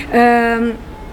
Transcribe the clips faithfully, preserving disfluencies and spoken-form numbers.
Ähm,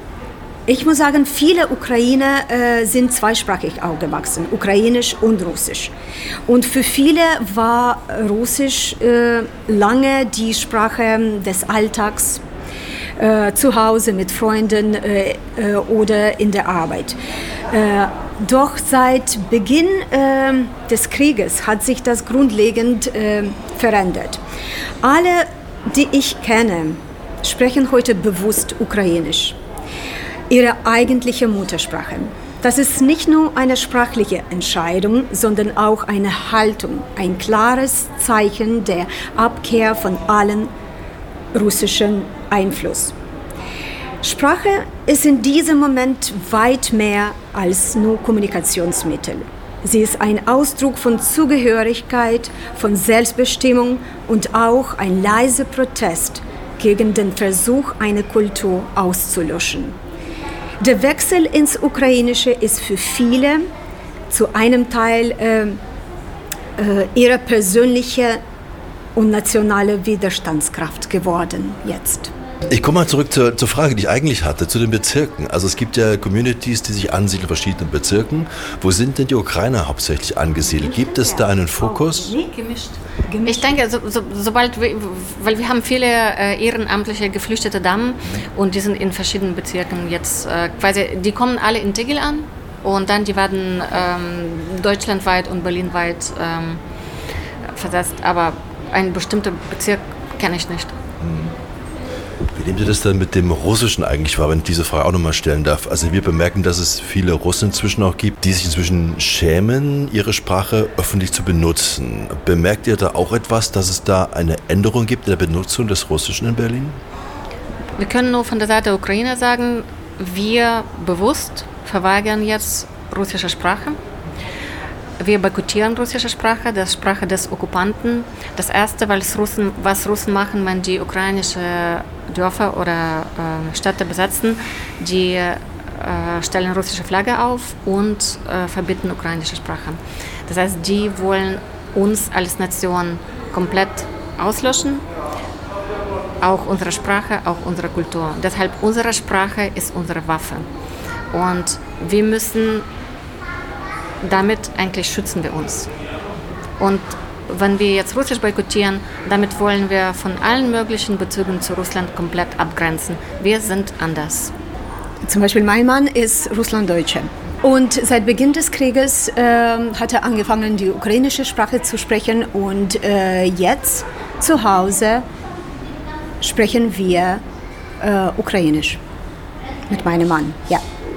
ich muss sagen, viele Ukrainer äh, sind zweisprachig aufgewachsen, ukrainisch und russisch. Und für viele war Russisch äh, lange die Sprache des Alltags, äh, zu Hause mit Freunden äh, äh, oder in der Arbeit. Äh, doch seit Beginn äh, des Krieges hat sich das grundlegend äh, verändert. Alle, die ich kenne, sprechen heute bewusst Ukrainisch, ihre eigentliche Muttersprache. Das ist nicht nur eine sprachliche Entscheidung, sondern auch eine Haltung, ein klares Zeichen der Abkehr von allen russischen Einfluss. Sprache ist in diesem Moment weit mehr als nur Kommunikationsmittel. Sie ist ein Ausdruck von Zugehörigkeit, von Selbstbestimmung und auch ein leiser Protest gegen den Versuch, eine Kultur auszulöschen. Der Wechsel ins Ukrainische ist für viele zu einem Teil äh, äh, ihre persönliche und nationale Widerstandskraft geworden jetzt. Ich komme mal zurück zur, zur Frage, die ich eigentlich hatte, zu den Bezirken. Also es gibt ja Communities, die sich ansiedeln in verschiedenen Bezirken. Wo sind denn die Ukrainer hauptsächlich angesiedelt? Gibt es da einen Fokus? Nee, gemischt. gemischt. Ich denke, so, so, sobald wir, weil wir haben viele äh, ehrenamtliche geflüchtete Damen und die sind in verschiedenen Bezirken jetzt äh, quasi, die kommen alle in Tegel an und dann die werden ähm, deutschlandweit und berlinweit ähm, versetzt, aber einen bestimmten Bezirk kenne ich nicht. Mhm. Wie nehmt ihr das dann mit dem Russischen eigentlich wahr, wenn ich diese Frage auch nochmal stellen darf? Also wir bemerken, dass es viele Russen inzwischen auch gibt, die sich inzwischen schämen, ihre Sprache öffentlich zu benutzen. Bemerkt ihr da auch etwas, dass es da eine Änderung gibt in der Benutzung des Russischen in Berlin? Wir können nur von der Seite der Ukraine sagen, wir bewusst verweigern jetzt russische Sprache. Wir boykottieren russische Sprache, das Sprache des Okkupanten. Das Erste, weil es Russen, was Russen machen, wenn die ukrainische Dörfer oder äh, Städte besetzen, die äh, stellen russische Flagge auf und äh, verbieten ukrainische Sprache. Das heißt, die wollen uns als Nation komplett auslöschen, auch unsere Sprache, auch unsere Kultur. Deshalb unsere Sprache ist unsere Waffe. Und wir müssen damit eigentlich schützen wir uns. Und wenn wir jetzt Russisch boykottieren, damit wollen wir von allen möglichen Bezügen zu Russland komplett abgrenzen. Wir sind anders. Zum Beispiel mein Mann ist Russlanddeutscher. Und seit Beginn des Krieges äh, hat er angefangen, die ukrainische Sprache zu sprechen. Und äh, jetzt zu Hause sprechen wir äh, Ukrainisch mit meinem Mann. Ja.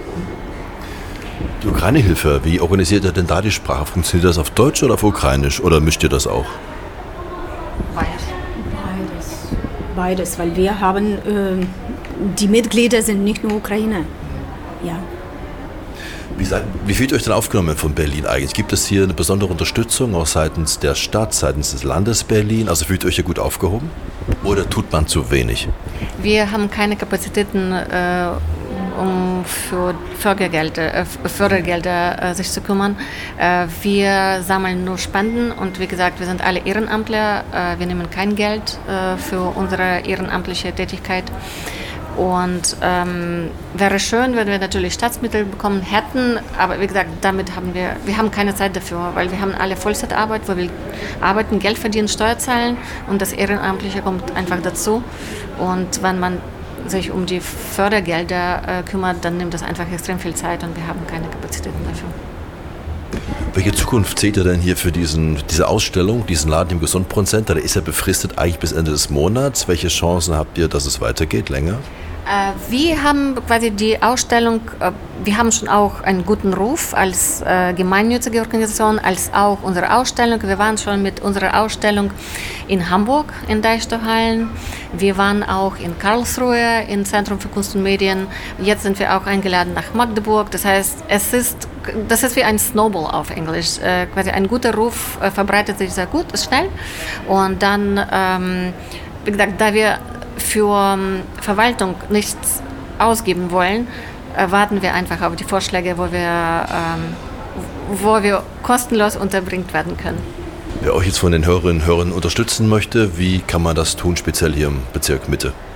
Die Ukraine-Hilfe, wie organisiert ihr denn da die Sprache? Funktioniert das auf Deutsch oder auf Ukrainisch oder mischt ihr das auch? Beides. Beides. Beides, weil wir haben, äh, die Mitglieder sind nicht nur Ukrainer. Ja. Wie, seid, wie fühlt ihr euch denn aufgenommen von Berlin eigentlich? Gibt es hier eine besondere Unterstützung auch seitens der Stadt, seitens des Landes Berlin? Also fühlt ihr euch hier gut aufgehoben? Oder tut man zu wenig? Wir haben keine Kapazitäten, äh, um für Fördergelder, äh, Fördergelder äh, sich zu kümmern. Äh, wir sammeln nur Spenden und wie gesagt, wir sind alle Ehrenamtler. Äh, wir nehmen kein Geld äh, für unsere ehrenamtliche Tätigkeit. Und ähm, wäre schön, wenn wir natürlich Staatsmittel bekommen hätten, aber wie gesagt, damit haben wir, wir haben keine Zeit dafür, weil wir haben alle Vollzeitarbeit, wo wir arbeiten, Geld verdienen, Steuer zahlen und das Ehrenamtliche kommt einfach dazu. Und wenn man sich um die Fördergelder äh, kümmert, dann nimmt das einfach extrem viel Zeit und wir haben keine Kapazitäten dafür. Welche Zukunft seht ihr denn hier für diesen, diese Ausstellung, diesen Laden im Gesundbrunnen-Center? Der ist ja befristet eigentlich bis Ende des Monats. Welche Chancen habt ihr, dass es weitergeht, länger? Äh, wir haben quasi die Ausstellung, äh, wir haben schon auch einen guten Ruf als äh, gemeinnützige Organisation, als auch unsere Ausstellung. Wir waren schon mit unserer Ausstellung in Hamburg in Deichtorhallen. Wir waren auch in Karlsruhe im Zentrum für Kunst und Medien. Jetzt sind wir auch eingeladen nach Magdeburg. Das heißt, es ist, das ist wie ein Snowball auf Englisch. Äh, quasi ein guter Ruf äh, verbreitet sich sehr gut, ist schnell. Und dann, ähm, wie gesagt, da wir für ähm, Verwaltung nichts ausgeben wollen, äh, warten wir einfach auf die Vorschläge, wo wir, ähm, wo wir kostenlos unterbringt werden können. Wer euch jetzt von den Hörerinnen und Hörern unterstützen möchte, wie kann man das tun, speziell hier im Bezirk Mitte?